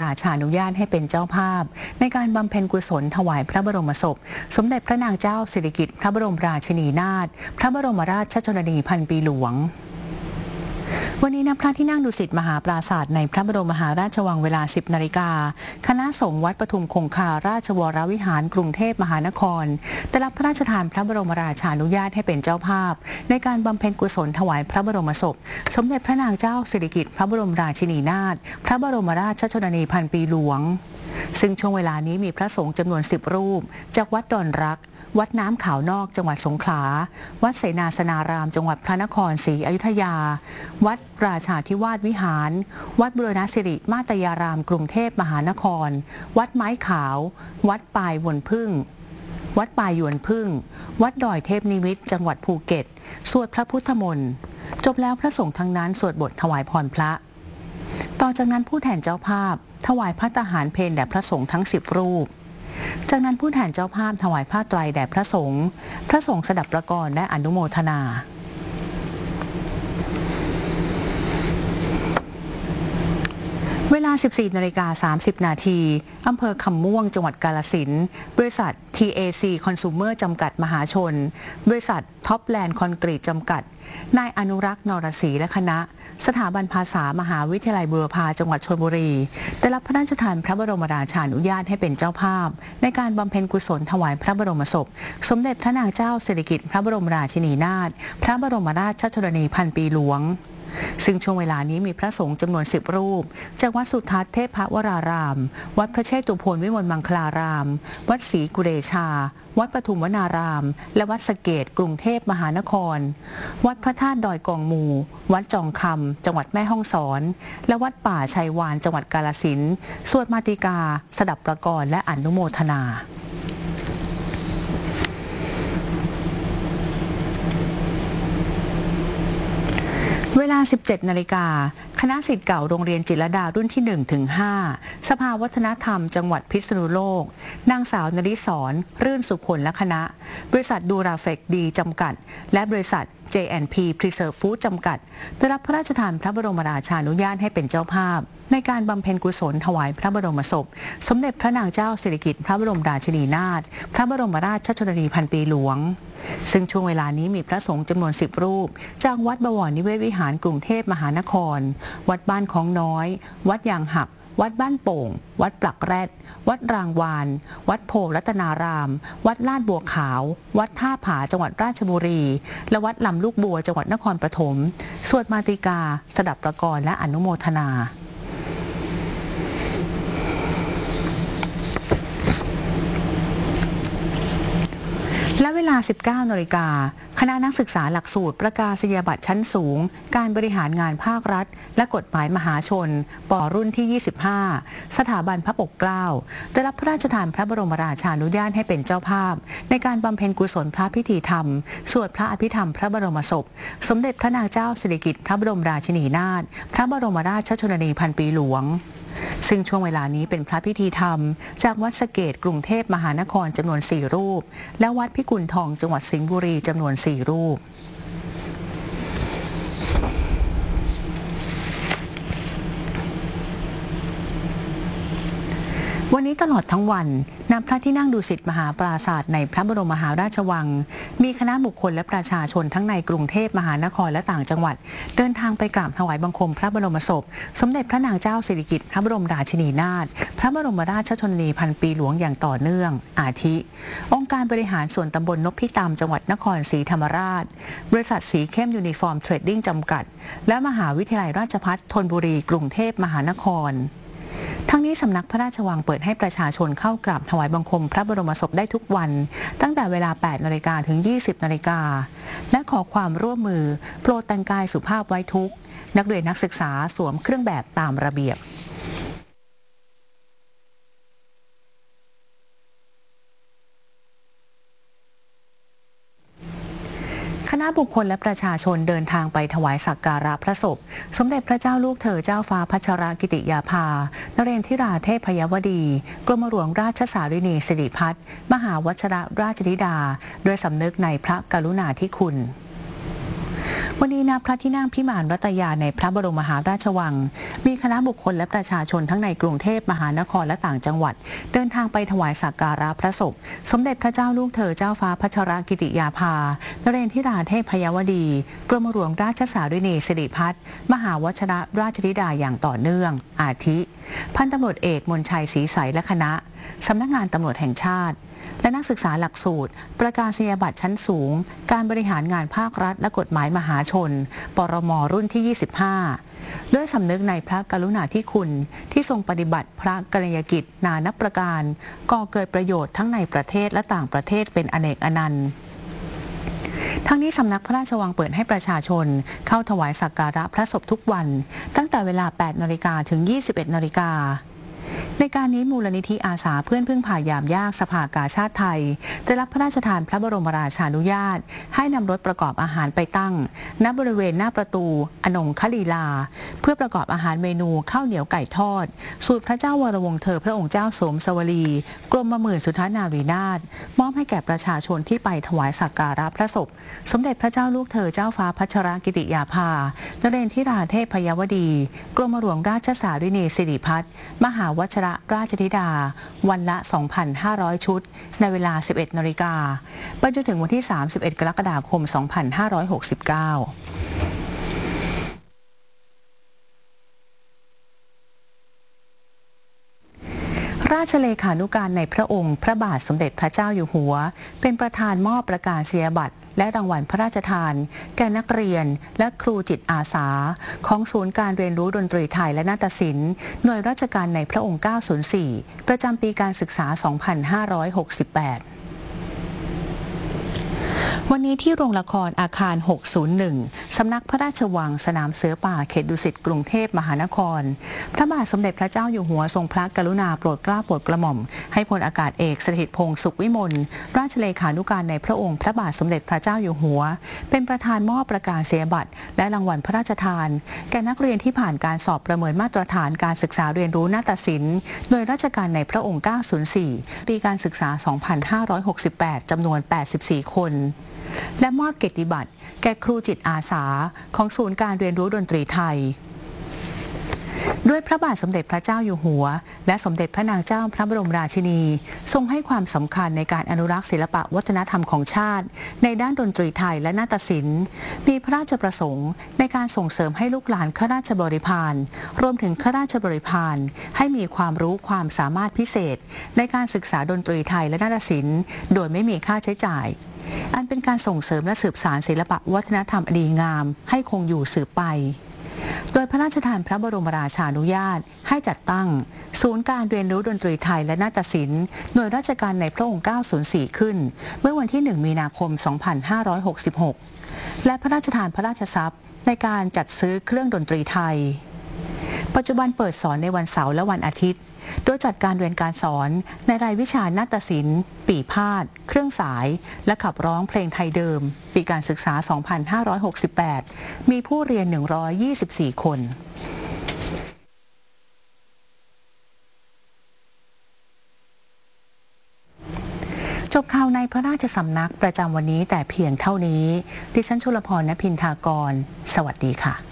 ราชานุญาตให้เป็นเจ้าภาพในการบำเพ็ญกุศลถวายพระบรมศพสมเด็จพระนางเจ้าสิริกิติ์พระบรมราชินีนาถพระบรมราชชนนีพันปีหลวงวันนี้ณพระที่นั่งดุสิตมหาปราสาทในพระบรมมหาราชวังเวลา 10 นาฬิกาคณะสงฆ์วัดปทุมคงคาราชวรวิหารกรุงเทพมหานครได้รับพระราชทานพระบรมราชานุญาตให้เป็นเจ้าภาพในการบำเพ็ญกุศลถวายพระบรมศพสมเด็จพระนางเจ้าสิริกิติ์พระบรมราชินีนาถพระบรมราชชนนีพันปีหลวงซึ่งช่วงเวลานี้มีพระสงฆ์จำนวน10 รูปจากวัดดอนรักวัดน้ำขาวนอกจังหวัดสงขลาวัดเสนาสนารามจังหวัดพระนครศรีอยุธยาวัดราชาธิวาสวิหารวัดบูรณสิริมาตยารามกรุงเทพมหานครวัดไม้ขาววัดปายวนพึ่งวัดปายหยวนพึ่งวัดดอยเทพนิมิตรจังหวัดภูเก็ตสวดพระพุทธมนต์จบแล้วพระสงฆ์ทั้งนั้นสวดบทถวายพรพระต่อจากนั้นผู้แทนเจ้าภาพถวายพระตาหารเพลแด่พระสงฆ์ทั้ง10 รูปจากนั้นผู้แทนเจ้าภาพถวายผ้าไตรแด่พระสงฆ์สดับประกรณ์และอนุโมทนาเวลา 14:30 นาทีอำเภอคำม่วงจังหวัดกาฬสินธุ์บริษัท TAC Consumer จำกัดมหาชนบริษัทท็อปแลนด์คอนกรีตจำกัดนายอนุรักษ์นรศรีและคณะสถาบันภาษามหาวิทยาลัยบูรพาจังหวัดชลบุรีได้รับพระราชทานพระบรมราชานุญาตให้เป็นเจ้าภาพในการบำเพ็ญกุศลถวายพระบรมศพสมเด็จพระนางเจ้าสิริกิติ์พระบรมราชินีนาถพระบรมราชชนนีพันปีหลวงซึ่งช่วงเวลานี้มีพระสงฆ์จำนวน10 รูปจากวัดสุทัศน์เทพวรารามวัดพระเชตุพนวิมลมังคลารามวัดศรีกุเรชาวัดปทุมวนารามและวัดสะเกษกรุงเทพมหานครวัดพระธาตุดอยกองมูวัดจองคำจังหวัดแม่ฮ่องสอนและวัดป่าชัยวานจังหวัดกาฬสินธุ์สวดมาติกาสดับประกรณ์และอนุโมทนาเวลา 17 นาฬิกาคณะศิษย์เก่าโรงเรียนจิตรลดารุ่นที่ 1-5 สภาวัฒนธรรมจังหวัดพิษณุโลกนางสาวนฤศรรื่นสุขผลและคณะบริษัทดูราเฟกดีจำกัดและบริษัท J&P Preserve Food จำกัดได้รับพระราชทานพระบรมราชานุญาตให้เป็นเจ้าภาพในการบำเพ็ญกุศลถวายพระบรมศพสมเด็จพระนางเจ้าสิริกิติ์พระบรมราชินีนาถพระบรมราชชนนีพันปีหลวงซึ่งช่วงเวลานี้มีพระสงฆ์จำนวน10 รูปจากวัดบวรนิเวศวิหารกรุงเทพมหานครวัดบ้านของน้อยวัดยางหักวัดบ้านโป่งวัดปลักแรดวัดรางวานวัดโพรัตนารามวัดลาดบัวขาววัดท่าผาจังหวัดราชบุรีและวัดลำลูกบัวจังหวัดนครปฐมสวดมาติกาสดับประกรณ์และอนุโมทนาและเวลา 19 นาฬิกาคณะนักศึกษาหลักสูตรประกาศนียบัตรชั้นสูงการบริหารงานภาครัฐและกฎหมายมหาชนป.รุ่นที่ 25 สถาบันพระปกเกล้าได้รับพระราชทานพระบรมราชานุญาตให้เป็นเจ้าภาพในการบำเพ็ญกุศลพระพิธีธรรมสวดพระอภิธรรมพระบรมศพสมเด็จพระนางเจ้าสิริกิติ์พระบรมราชินีนาถพระบรมราชชนนีพันปีหลวงซึ่งช่วงเวลานี้เป็นพระพิธีธรรมจากวัดสะเกษกรุงเทพมหานครจำนวน4 รูปและวัดพิกุลทองจังหวัดสิงห์บุรีจำนวน4 รูปวันนี้ตลอดทั้งวันณพระที่นั่งดุสิตมหาปราสาทในพระบรมมหาราชวังมีคณะบุคคลและประชาชนทั้งในกรุงเทพมหานครและต่างจังหวัดเดินทางไปกราบถวายบังคมพระบรมศพสมเด็จพระนางเจ้าสิริกิติ์พระบรมราชินีนาถพระบรมราชชนนีพันปีหลวงอย่างต่อเนื่องอาทิ องค์การบริหารส่วนตำบลนพิตามจังหวัดนครศรีธรรมราชบริษัทสีเข้มยูนิฟอร์มเทรดดิ้งจำกัดและมหาวิทยาลัยราชภัฏธนบุรีกรุงเทพมหานครทั้งนี้สำนักพระราชวังเปิดให้ประชาชนเข้ากราบถวายบังคมพระบรมศพได้ทุกวันตั้งแต่เวลา 8 นาฬิกาถึง 20 นาฬิกาและขอความร่วมมือโปรดแต่งกายสุภาพไว้ทุกนักเรียนนักศึกษาสวมเครื่องแบบตามระเบียบคณะบุคคลและประชาชนเดินทางไปถวายสักการะพระศพสมเด็จพระเจ้าลูกเธอเจ้าฟ้าพัชรกิติยาภานเรนทิราเทพยวดีกรมหลวงราชสารินีสิริพัฒน์มหาวชรราชธิดาโดยสำนึกในพระกรุณาธิคุณวันนี้ณพระที่นั่งพิมานรัตยาในพระบรมมหาราชวังมีคณะบุคคลและประชาชนทั้งในกรุงเทพมหานครและต่างจังหวัดเดินทางไปถวายสักการะพระศพสมเด็จพระเจ้าลูกเธอเจ้าฟ้าพัชรกิติยาภานเรนทิราเทพยวดีกรมหลวงราชสารินีสิริพัฒน์มหาวชรราชธิดาอย่างต่อเนื่องอาทิพันตำรวจเอกมนชัยศรีใสและคณะสำนักงานตำรวจแห่งชาติและนักศึกษาหลักสูตรประกาศนียบัตรชั้นสูงการบริหารงานภาครัฐและกฎหมายมหาชนปรม.รุ่นที่ 25ด้วยสำนึกในพระกรุณาธิคุณที่ทรงปฏิบัติพระกรณียกิจนานับประการก่อเกิดประโยชน์ทั้งในประเทศและต่างประเทศเป็นอเนกอนันต์ทั้งนี้สำนักพระราชวังเปิดให้ประชาชนเข้าถวายสักการะพระศพทุกวันตั้งแต่เวลา 8 นาฬิกาถึง 21 นาฬิกาในการนี้มูลนิธิอาสาเพื่อนพึ่งพายามยากสภากาชาติไทยได้รับพระราชทานพระบรมราชานุญาตให้นำรถประกอบอาหารไปตั้งณบริเวณหน้าประตูอนงคลีลาเพื่อประกอบอาหารเมนูข้าวเหนียวไก่ทอดสูตรพระเจ้าวรวงศ์เธอพระองค์เจ้าสมสวลีกรมหมื่นสุทธนารีนาถมอบให้แก่ประชาชนที่ไปถวายสักการะพระศพสมเด็จพระเจ้าลูกเธอเจ้าฟ้าพัชรกิติยาภานเรนทิราเทพยวดีกรมหลวงราชสารินีสิริพัฒน์มหาวชรราชธิดาวันละ 2,500 ชุดในเวลา 11 นาฬิกาไปจนถึงวันที่ 31 กรกฎาคม 2569ราชเลขานุการในพระองค์พระบาทสมเด็จพระเจ้าอยู่หัวเป็นประธานมอบประกาศนียบัตรและรางวัลพระราชทานแก่นักเรียนและครูจิตอาสาของศูนย์การเรียนรู้ดนตรีไทยและนาฏศิลป์หน่วยราชการในพระองค์ 904 ประจำปีการศึกษา 2568วันนี้ที่โรงละครอาคาร 601 สำนักพระราชวังสนามเสือป่าเขตดุสิตกรุงเทพมหานครพระบาทสมเด็จพระเจ้าอยู่หัวทรงพระกรุณาโปรดเกล้าโปรดกระหม่อมให้พลอากาศเอกสถิตพงษ์สุขวิมลราชเลขานุการในพระองค์พระบาทสมเด็จพระเจ้าอยู่หัวเป็นประธานมอบประกาศนียบัตรและรางวัลพระราชทานแก่นักเรียนที่ผ่านการสอบประเมินมาตรฐานการศึกษาเรียนรู้นาฏศิลป์โดยราชการในพระองค์ 904 ปีการศึกษา 2568 จำนวน 84 คนและมอบเกียรติบัตรแก่ครูจิตอาสาของศูนย์การเรียนรู้ดนตรีไทยด้วยพระบาทสมเด็จพระเจ้าอยู่หัวและสมเด็จพระนางเจ้าพระบรมราชินีทรงให้ความสำคัญในการอนุรักษ์ศิลปะวัฒนธรรมของชาติในด้านดนตรีไทยและนาฏศิลป์มีพระราชประสงค์ในการส่งเสริมให้ลูกหลานข้าราชบริพารรวมถึงข้าราชบริพารให้มีความรู้ความสามารถพิเศษในการศึกษาดนตรีไทยและนาฏศิลป์โดยไม่มีค่าใช้จ่ายอันเป็นการส่งเสริมและสืบสานศิลปะวัฒนธรรมอันดีงามให้คงอยู่สืบไปโดยพระราชทานพระบรมราชานุญาตให้จัดตั้งศูนย์การเรียนรู้ดนตรีไทยและนาฏศิลป์หน่วยราชการในพระองค์ 904 ขึ้นเมื่อวันที่ 1 มีนาคม 2566 และพระราชทานพระราชทรัพย์ในการจัดซื้อเครื่องดนตรีไทยปัจจุบันเปิดสอนในวันเสาร์และวันอาทิตย์โดยจัดการเรียนการสอนในรายวิชานาฏศิลป์ปีพาทย์เครื่องสายและขับร้องเพลงไทยเดิมปีการศึกษา 2568 มีผู้เรียน 124 คนจบข่าวในพระราชสำนักประจำวันนี้แต่เพียงเท่านี้ดิฉันชุลพร ณ พินทากรสวัสดีค่ะ